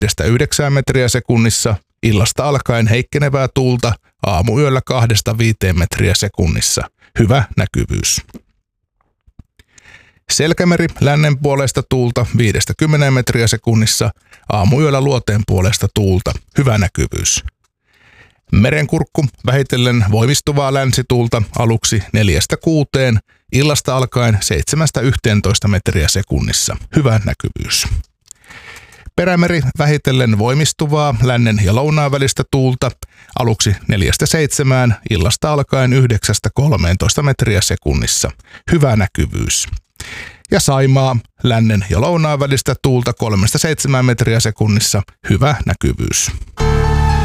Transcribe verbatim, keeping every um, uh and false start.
viidestä yhdeksään metriä sekunnissa, illasta alkaen heikkenevää tuulta, aamuyöllä kahdesta viiteen metriä sekunnissa. Hyvä näkyvyys. Selkämeri lännen puolesta tuulta viidestä kymmeneen metriä sekunnissa, aamuyöllä luoteen puolesta tuulta. Hyvä näkyvyys. Merenkurkku vähitellen voimistuvaa länsituulta aluksi neljästä kuuteen, illasta alkaen seitsemästä yhteentoista metriä sekunnissa. Hyvä näkyvyys. Perämeri vähitellen voimistuvaa lännen ja lounaan välistä tuulta aluksi neljästä seitsemään, illasta alkaen yhdeksästä kolmeentoista metriä sekunnissa. Hyvä näkyvyys. Ja Saimaa lännen ja lounaan välistä tuulta kolmesta seitsemään metriä sekunnissa. Hyvä näkyvyys.